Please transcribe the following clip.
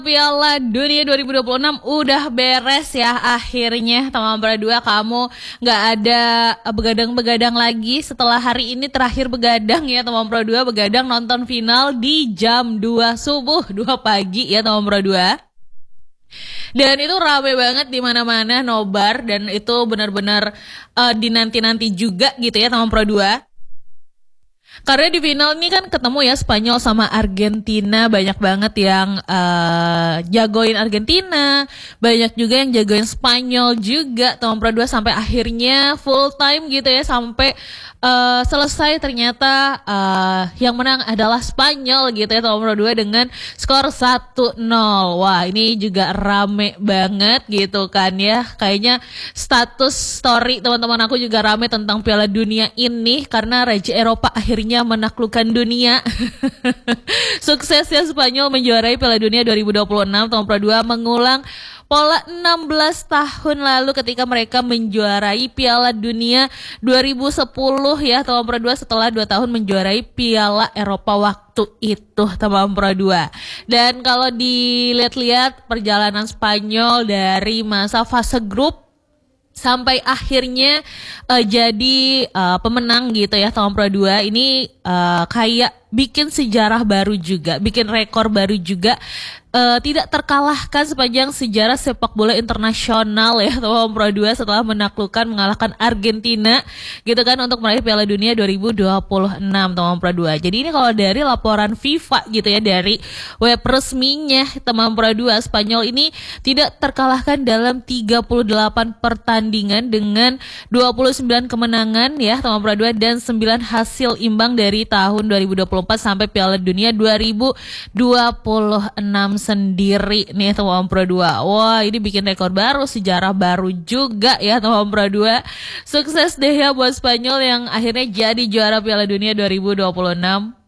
Piala Dunia 2026 udah beres ya akhirnya. Teman berdua, kamu nggak ada begadang-begadang lagi setelah hari ini terakhir begadang ya teman berdua. Begadang nonton final di jam 2 subuh, 2 pagi ya teman berdua. Dan itu rame banget di mana-mana, nobar, dan itu benar-benar dinanti-nanti juga gitu ya teman berdua. Karena di final ini kan ketemu ya Spanyol sama Argentina, banyak banget yang jagoin Argentina, banyak juga yang jagoin Spanyol juga, teman pro 2 sampai akhirnya full time gitu ya, sampai selesai ternyata yang menang adalah Spanyol gitu ya teman pro 2 dengan skor 1-0. Wah, ini juga rame banget gitu kan ya. Kayaknya status story teman-teman aku juga rame tentang Piala Dunia ini karena Raja Eropa akhirnya menaklukkan dunia. Suksesnya Spanyol menjuarai Piala Dunia 2026, teman pro 2 mengulang pola 16 tahun lalu ketika mereka menjuarai Piala Dunia 2010 ya teman pro 2, setelah 2 tahun menjuarai Piala Eropa waktu itu teman pro 2. Dan kalau dilihat-lihat perjalanan Spanyol dari masa fase grup sampai akhirnya jadi pemenang gitu ya teman pro 2 ini kayak bikin sejarah baru juga, bikin rekor baru juga. Tidak terkalahkan sepanjang sejarah sepak bola internasional ya teman pro 2 setelah mengalahkan Argentina gitu kan untuk meraih Piala Dunia 2026 teman pro 2. Jadi ini kalau dari laporan FIFA gitu ya, dari web resminya teman pro 2, Spanyol ini tidak terkalahkan dalam 38 pertandingan dengan 29 kemenangan ya teman pro 2 dan 9 hasil imbang dari tahun 2024 sampai Piala Dunia 2026 sendiri nih teman pro 2. Wah, ini bikin rekor baru, sejarah baru juga ya teman pro 2. Sukses deh ya buat Spanyol yang akhirnya jadi juara Piala Dunia 2026.